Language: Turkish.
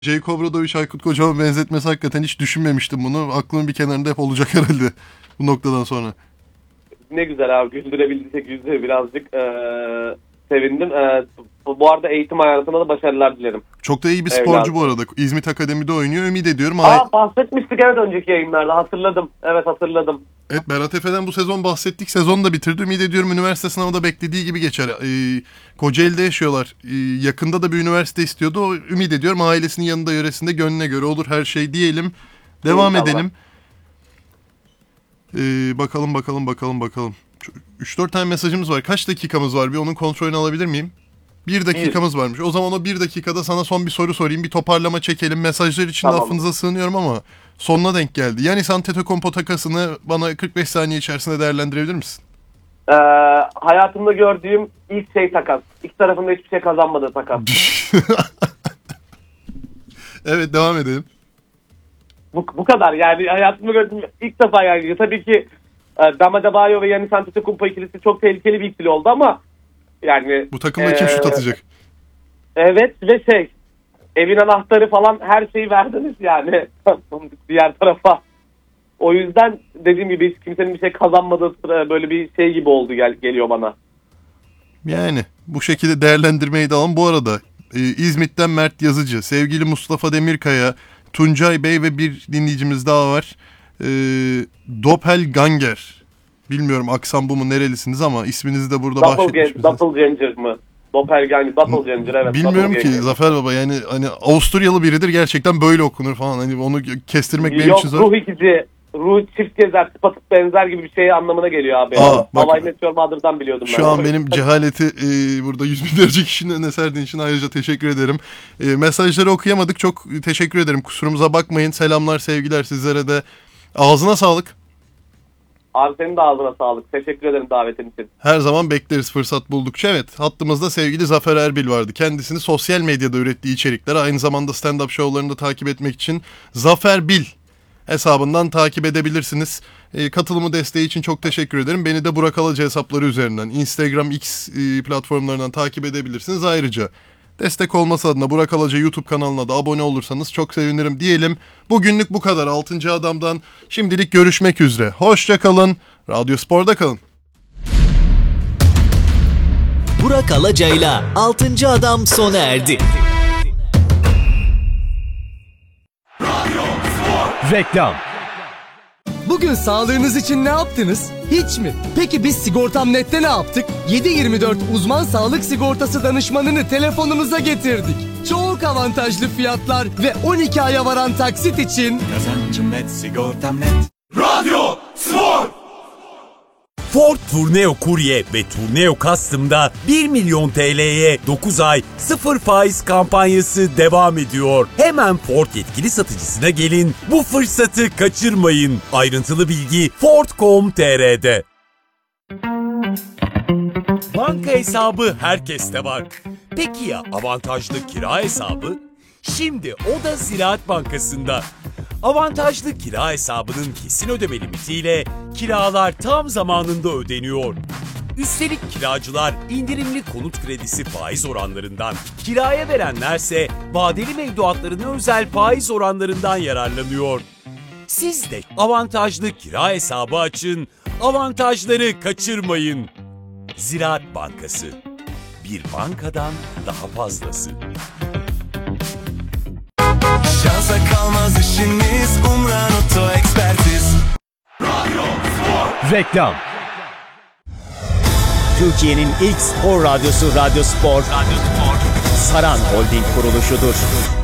Jake Obradoviç Aykut Kocaman benzetmesi hakikaten hiç düşünmemiştim bunu. Aklımın bir kenarında hep olacak herhalde bu noktadan sonra. Ne güzel abi, güldürebildiysek yüzde birazcık sevindim. Bu arada eğitim hayatında da başarılar dilerim. Çok da iyi bir sporcu bu arada. İzmit Akademi'de oynuyor. Ümit ediyorum. Bahsetmiştik evet önceki yayınlarda. Hatırladım. Evet hatırladım. Evet, Berat Efe'den bu sezon bahsettik. Sezonu da bitirdi. Ümit ediyorum üniversite sınavı da beklediği gibi geçer. Kocaeli'de yaşıyorlar. Yakında da bir üniversite istiyordu. O, ümit ediyorum ailesinin yanında, yöresinde, gönlüne göre olur her şey diyelim. Devam edelim. Bakalım. 3-4 tane mesajımız var. Kaç dakikamız var? Bir onun kontrolünü alabilir miyim? 1 dakikamız varmış. O zaman o 1 dakikada sana son bir soru sorayım. Bir toparlama çekelim. Mesajlar için affınıza sığınıyorum ama sonuna denk geldi. Yani Antetokounmpo takasını bana 45 saniye içerisinde değerlendirebilir misin? Hayatımda gördüğüm ilk şey takas. İki tarafında hiçbir şey kazanmadığı takas. Evet, devam edelim. Bu kadar yani, hayatımda gördüğüm ilk defa yani. Tabii ki Bam Adebayo ve Giannis Antetokounmpo ikilisi çok tehlikeli bir ikili oldu ama yani bu takımda kim şut atacak? Evet ve evin anahtarı falan her şeyi verdiniz yani diğer tarafa. O yüzden dediğim gibi hiç kimsenin bir şey kazanmadığı böyle bir şey gibi oldu geliyor bana. Yani bu şekilde değerlendirmeyi de alalım. Bu arada İzmit'ten Mert Yazıcı, sevgili Mustafa Demirkaya, Tuncay Bey ve bir dinleyicimiz daha var. Doppelganger. Bilmiyorum aksam bu mu, nerelisiniz ama isminizi de burada bahsetmişsiniz. Doppelganger mı? Doppelganger evet. Bilmiyorum ki Zafer Baba, yani hani Avusturyalı biridir, gerçekten böyle okunur falan. Hani onu kestirmek benim için zor. Yok, ruh ikizi, ruh çift gezer, tıpatıp benzer gibi bir şey anlamına geliyor abi. Havai Meteor Mother'dan biliyordum ben. Şu an benim cehaleti burada 100 binlerce kişinin önüne serdiğin için ayrıca teşekkür ederim. Mesajları okuyamadık, çok teşekkür ederim. Kusurumuza bakmayın. Selamlar, sevgiler sizlere de. Ağzına sağlık. Abi senin de ağzına sağlık. Teşekkür ederim davetin için. Her zaman bekleriz fırsat buldukça. Evet, hattımızda sevgili Zafer Erbil vardı. Kendisini sosyal medyada ürettiği içerikleri, aynı zamanda stand-up şovlarını da takip etmek için Zafer Bil hesabından takip edebilirsiniz. Katılımı, desteği için çok teşekkür ederim. Beni de Burak Alaca hesapları üzerinden, Instagram, X platformlarından takip edebilirsiniz. Ayrıca destek olması adına Burak Alaca YouTube kanalına da abone olursanız çok sevinirim diyelim. Bugünlük bu kadar 6. Adam'dan. Şimdilik görüşmek üzere. Hoşça kalın. Radyo Spor'da kalın. Burak Alaca'yla 6. Adam sona erdi. Reklam. Bugün sağlığınız için ne yaptınız? Hiç mi? Peki biz Sigortam.net'te ne yaptık? 7/24 uzman sağlık sigortası danışmanını telefonumuza getirdik. Çok avantajlı fiyatlar ve 12 aya varan taksit için Kazancım net, Sigortam.net. Radyo Spor. Ford Tourneo Courier ve Tourneo Custom'da 1 milyon TL'ye 9 ay 0 faiz kampanyası devam ediyor. Hemen Ford yetkili satıcısına gelin, bu fırsatı kaçırmayın. Ayrıntılı bilgi Ford.com.tr'de. Banka hesabı herkeste var. Peki ya avantajlı kira hesabı? Şimdi o da Ziraat Bankası'nda. Avantajlı kira hesabının kesin ödeme limitiyle kiralar tam zamanında ödeniyor. Üstelik kiracılar indirimli konut kredisi faiz oranlarından, kiraya verenlerse vadeli mevduatlarına özel faiz oranlarından yararlanıyor. Siz de avantajlı kira hesabı açın, avantajları kaçırmayın. Ziraat Bankası, bir bankadan daha fazlası. Şansa kalmaz işiniz, Umran Oto Ekspertiz. Radyo Spor. reklam. Türkiye'nin ilk spor radyosu Radyo Spor, Saran Holding kuruluşudur.